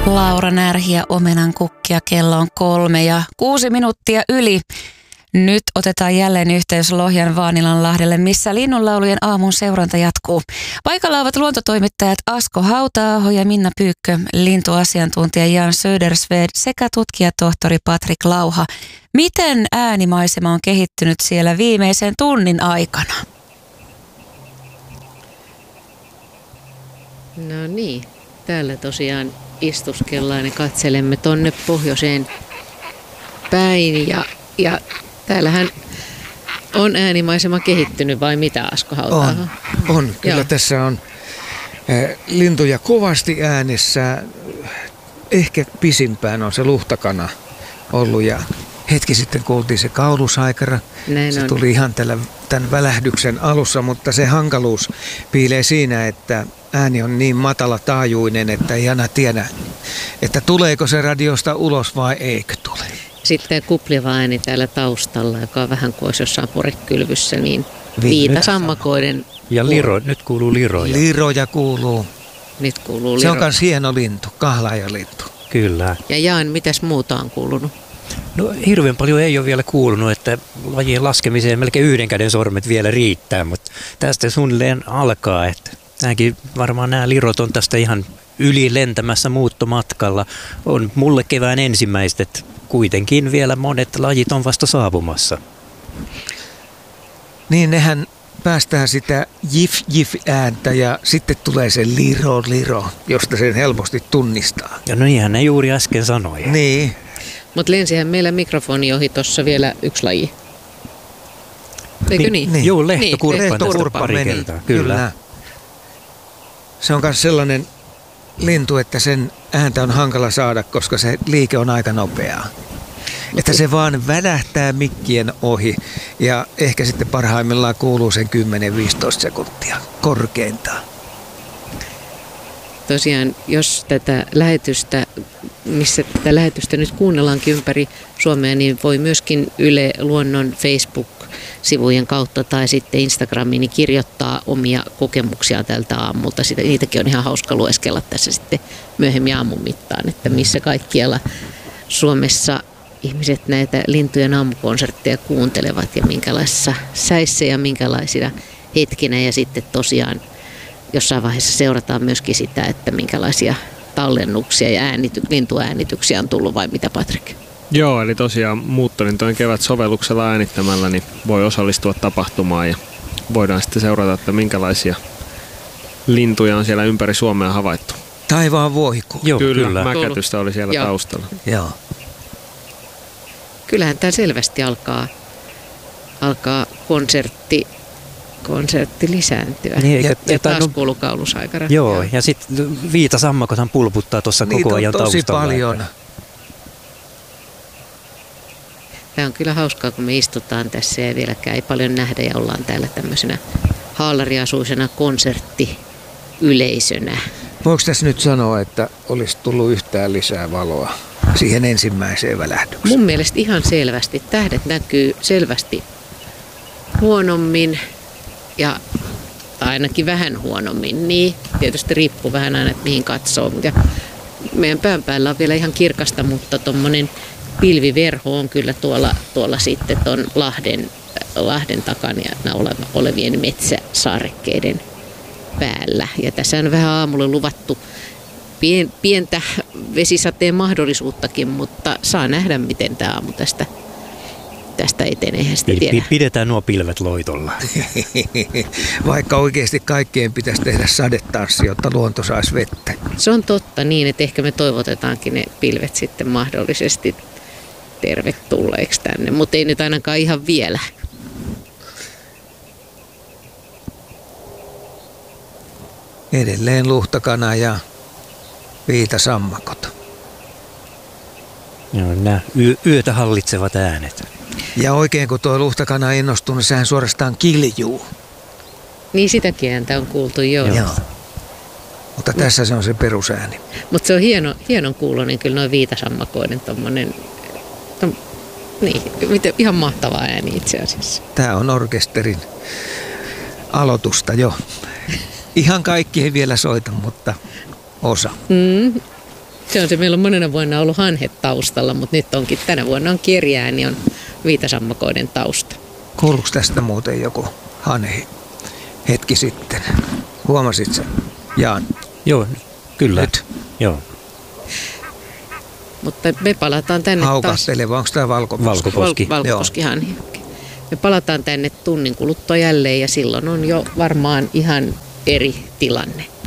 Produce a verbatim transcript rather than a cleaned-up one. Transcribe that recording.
Laura Närhi ja Omenan kukkia. Kello on kolme ja kuusi minuuttia yli. Nyt otetaan jälleen yhteys Lohjan Vaanilanlahdelle, missä linnunlaulujen aamun seuranta jatkuu. Paikalla ovat luontotoimittajat Asko Hauta-aho ja Minna Pyykkö, lintuasiantuntija Jan Södersved sekä tutkijatohtori Patrik Lauha. Miten äänimaisema on kehittynyt siellä viimeisen tunnin aikana? No niin, täällä tosiaan istuskellaan ja katselemme tonne pohjoiseen päin ja, ja täällähän on äänimaisema kehittynyt vai mitä, Asko Hauta-aho? On, on. Kyllä Joo. Tässä on äh, lintuja kovasti äänessä. Ehkä pisimpään on se luhtakana ollut ja hetki sitten kuultiin se kaulusaikara. Näin se on. Tuli ihan tällä, tämän välähdyksen alussa, mutta se hankaluus piilee siinä, että ääni on niin matala taajuinen, että ei aina tiedä, että tuleeko se radiosta ulos vai eikö tule. Sitten kupliva ääni täällä taustalla, joka on vähän kuin olisi jossain porekylvyssä, niin viitasammakoiden. Ja liro, nyt kuuluu liroja. Liroja kuuluu. Nyt kuuluu liro. Se on myös hieno lintu, kahlaajalintu. Kyllä. Ja Jaan, mitäs muuta on kuulunut? No hirveän paljon ei ole vielä kuulunut, että lajien laskemiseen melkein yhden käden sormet vielä riittää, mutta tästä suunnilleen alkaa, että nämäkin, varmaan nämä lirot on tästä ihan yli lentämässä muuttomatkalla. On mulle kevään ensimmäiset, että kuitenkin vielä monet lajit on vasta saapumassa. Niin, nehän päästään sitä jif-jif-ääntä ja sitten tulee se liro-liro, josta sen helposti tunnistaa. Ja no niinhän ne juuri äsken sanoi. Niin. Mutta lensihän meillä mikrofoni ohi tuossa vielä yksi laji. Eikö niin? niin? Joo, lehtokurppa. Niin, lehtokurppa pari meni. kertaa, kyllä. kyllä. Se on myös sellainen lintu, että sen ääntä on hankala saada, koska se liike on aika nopeaa. Että se vaan välähtää mikkien ohi ja ehkä sitten parhaimmillaan kuuluu sen kymmenen viisitoista sekuntia korkeintaan. Tosiaan, jos tätä lähetystä, missä tätä lähetystä nyt kuunnellaankin ympäri Suomea, niin voi myöskin Yle Luonnon Facebook-sivujen kautta tai sitten Instagramiin niin kirjoittaa omia kokemuksia tältä aamulta. Sitä, niitäkin on ihan hauska lueskella tässä sitten myöhemmin aamun mittaan, että missä kaikkialla Suomessa ihmiset näitä lintujen aamukonsertteja kuuntelevat ja minkälaisissa säissä ja minkälaisina hetkinä ja sitten tosiaan jossain vaiheessa seurataan myöskin sitä, että minkälaisia tallennuksia ja äänity, lintuäänityksiä on tullut vai mitä, Patrik? Joo, eli tosiaan muuttolintujen kevät-sovelluksella äänittämällä niin voi osallistua tapahtumaan ja voidaan sitten seurata, että minkälaisia lintuja on siellä ympäri Suomea havaittu. Taivaan vuohiku. Joo, kyllä, kyllä. Mäkätystä oli siellä Joo. taustalla. Joo. Kyllähän tämä selvästi alkaa, alkaa konsertti konsertti lisääntyä. Niin, ja, ja taas kuuluu kaulusaikara. Joo, ja, ja sitten viitasammakothan pulputtaa tuossa koko ajan taustalla. Niitä on tosi paljon. Tämä on kyllä hauskaa, kun me istutaan tässä ja vieläkään ei paljon nähdä ja ollaan täällä tämmöisenä haalariasuisena konserttiyleisönä. Voiko tässä nyt sanoa, että olisi tullut yhtään lisää valoa siihen ensimmäiseen välähdykseen? Mun mielestä ihan selvästi. Tähdet näkyy selvästi huonommin. Ja ainakin vähän huonommin, niin tietysti riippuu vähän aina, että mihin katsoo. Ja meidän pään päällä on vielä ihan kirkasta, mutta tuommoinen pilviverho on kyllä tuolla, tuolla sitten tuon Lahden, Lahden takana olevien metsäsaarekkeiden päällä. Ja tässä on vähän aamulla luvattu pien, pientä vesisateen mahdollisuuttakin, mutta saa nähdä, miten tämä aamu tästä tästä etenee. Pidetään nuo pilvet loitolla. Vaikka oikeasti kaikkien pitäisi tehdä sadetanssi, jotta luonto saisi vettä. Se on totta niin, että ehkä me toivotetaankin ne pilvet sitten mahdollisesti tervetulleeksi tänne, mutta ei nyt ainakaan ihan vielä. Edelleen luhtakana ja viitasammakot. Joo, nämä yö, yötä hallitsevat äänet. Ja oikein kun tuo luhtakana innostuu, niin sehän suorastaan kiljuu. Niin sitäkin ääntä on kuultu, joo. joo. Mutta tässä se on se perusääni. Mutta se on hieno, hienon kuuloinen kyllä noin viitasammakoiden tommonen, tom, niin, ihan mahtava ääni itse asiassa. Tämä on orkesterin aloitusta jo. Ihan kaikki ei vielä soita, mutta osa. Mm. Se on se, meillä on monena vuonna ollut hanhet taustalla, mutta nyt onkin tänä vuonna on kirjää, niin on viitasammakoiden tausta. Kuuluuko tästä muuten joku hanhi hetki sitten? Huomasit sen, Jaan? Joo, kyllä. Nyt. Joo. Mutta me palataan tänne taas. Haukahteleva, onko tämä valkoposki? Valkoposki. Val- valkoposkihanhi. Me palataan tänne tunnin kuluttua jälleen ja silloin on jo varmaan ihan eri tilanne.